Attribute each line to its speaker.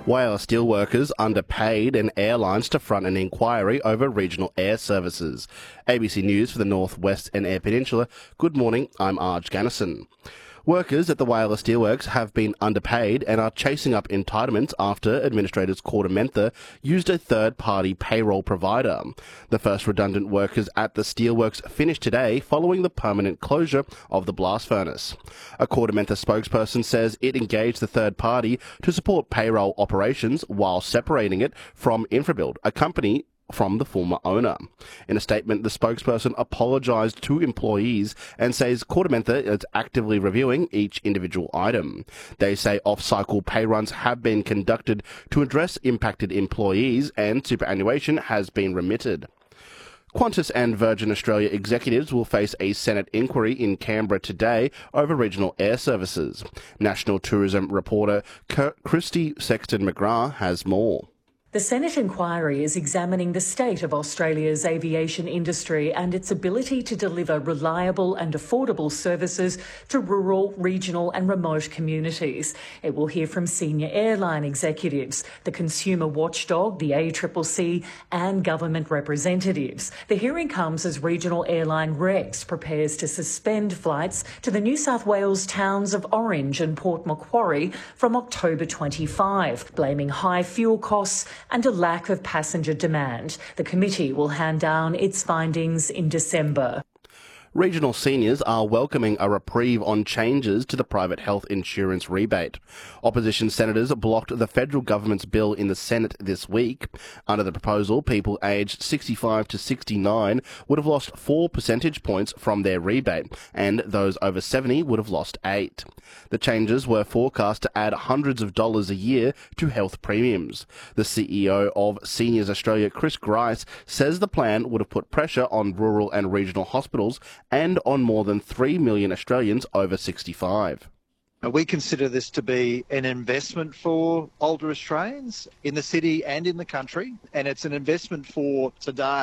Speaker 1: Whyalla steelworkers underpaid and airlines to front an inquiry over regional air services. ABC News for the North West and Eyre Peninsula. Good morning, I'm Arj Gannison. Workers at the Whyalla Steelworks have been underpaid and are chasing up entitlements after administrators KordaMentha used a third-party payroll provider. The first redundant workers at the steelworks finished today following the permanent closure of the blast furnace. A KordaMentha spokesperson says it engaged the third party to support payroll operations while separating it from InfraBuild, a company from the former owner. In a statement, the spokesperson apologised to employees and says KordaMentha is actively reviewing each individual item. They say off-cycle pay runs have been conducted to address impacted employees and superannuation has been remitted. Qantas and Virgin Australia executives will face a Senate inquiry in Canberra today over regional air services. National tourism reporter Christy Sexton-McGrath has more.
Speaker 2: The Senate inquiry is examining the state of Australia's aviation industry and its ability to deliver reliable and affordable services to rural, regional and remote communities. It will hear from senior airline executives, the consumer watchdog, the ACCC and government representatives. The hearing comes as regional airline Rex prepares to suspend flights to the New South Wales towns of Orange and Port Macquarie from October 25, blaming high fuel costs and a lack of passenger demand. The committee will hand down its findings in December.
Speaker 1: Regional seniors are welcoming a reprieve on changes to the private health insurance rebate. Opposition senators blocked the federal government's bill in the Senate this week. Under the proposal, people aged 65 to 69 would have lost 4 percentage points from their rebate, and those over 70 would have lost 8. The changes were forecast to add hundreds of dollars a year to health premiums. The CEO of Seniors Australia, Chris Grice, says the plan would have put pressure on rural and regional hospitals and on more than 3 million Australians over 65.
Speaker 3: We consider this to be an investment for older Australians in the city and in the country, and it's an investment for today